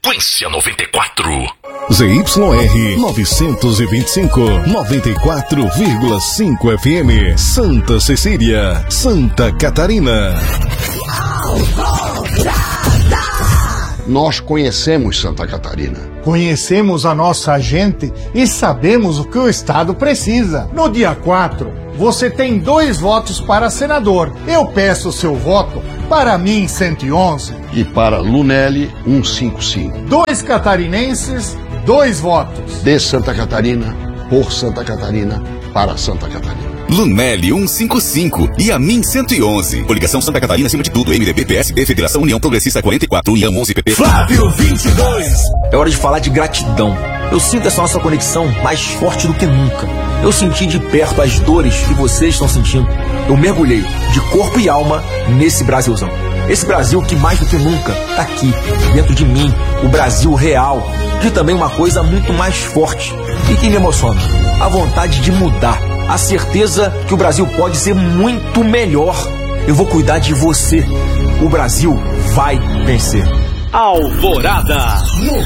Frequência 94. ZYR 925, 94,5 FM, Santa Cecília, Santa Catarina. Nós conhecemos Santa Catarina. Conhecemos a nossa gente e sabemos o que o Estado precisa. No dia 4, você tem 2 votos para senador. Eu peço seu voto para mim 111. E para Lunelli 155. 2 catarinenses, 2 votos. De Santa Catarina, por Santa Catarina, para Santa Catarina. Lunelli 155 e a mim 111. Coligação Santa Catarina acima de tudo. MDB, PSB, Federação União Progressista 44, União 11 PP. Flávio 22. É hora de falar de gratidão. Eu sinto essa nossa conexão mais forte do que nunca. Eu senti de perto as dores que vocês estão sentindo. Eu mergulhei de corpo e alma nesse Brasilzão. Esse Brasil que mais do que nunca tá aqui, dentro de mim, o Brasil real. De também uma coisa muito mais forte e que me emociona: a vontade de mudar, a certeza que o Brasil pode ser muito melhor. Eu vou cuidar de você. O Brasil vai vencer. Alvorada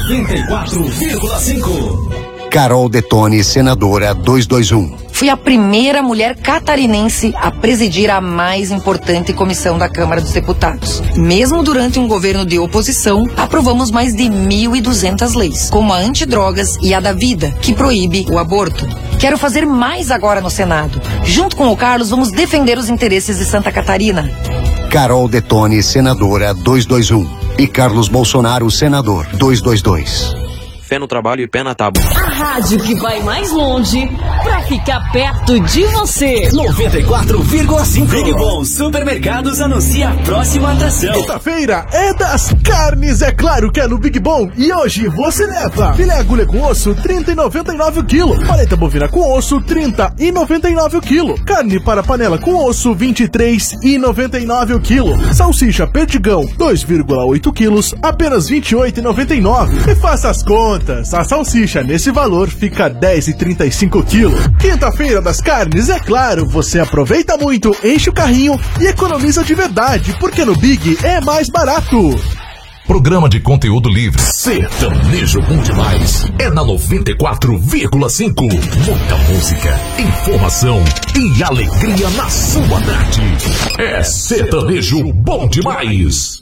94,5. Carol Detone, senadora 221. Fui a primeira mulher catarinense a presidir a mais importante comissão da Câmara dos Deputados. Mesmo durante um governo de oposição, aprovamos mais de 1.200 leis, como a antidrogas e a da vida, que proíbe o aborto. Quero fazer mais agora no Senado. Junto com o Carlos, vamos defender os interesses de Santa Catarina. Carol Detone, senadora 221. E Carlos Bolsonaro, senador 222. Fé no trabalho e pé na tábua. A rádio que vai mais longe pra ficar perto de você. 94,5. Big Bom Supermercados anuncia a próxima atração. Quinta-feira é das carnes, é claro que é no Big Bom. E hoje você leva filé agulha com osso, 30,99 o quilo. Paleta bovina com osso, 30,99 o quilo. Carne para panela com osso, 23,99 o quilo. Salsicha perdigão, 2,8 quilos, apenas 28,99. E faça as contas. A salsicha nesse valor fica 10,35 quilos. Quinta-feira das carnes, é claro, você aproveita muito, enche o carrinho e economiza de verdade, porque no Big é mais barato. Programa de conteúdo livre. Sertanejo bom demais. É na 94,5. Muita música, informação e alegria na sua tarde. É sertanejo bom demais.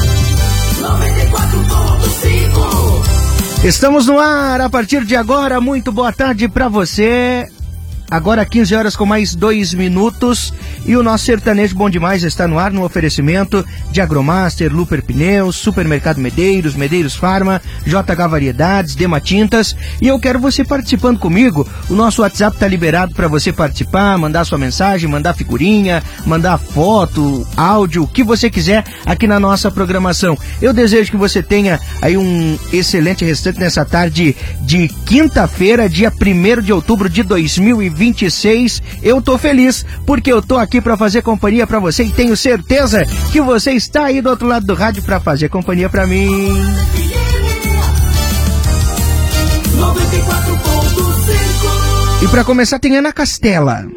94,5. Estamos no ar a partir de agora. Muito boa tarde pra você. Agora 15 horas com mais 2 minutos e o nosso Sertanejo Bom Demais está no ar no oferecimento de Agromaster, Luper Pneus, Supermercado Medeiros, Medeiros Farma, JH Variedades, Dema Tintas. E eu quero você participando comigo. O nosso WhatsApp está liberado para você participar, mandar sua mensagem, mandar figurinha, mandar foto, áudio, o que você quiser aqui na nossa programação. Eu desejo que você tenha aí um excelente restante nessa tarde de quinta-feira, dia 1º de outubro de 2026. Eu tô feliz porque eu tô aqui para fazer companhia para você e tenho certeza que você está aí do outro lado do rádio para fazer companhia para mim. 94,5. E para começar tem Ana Castela.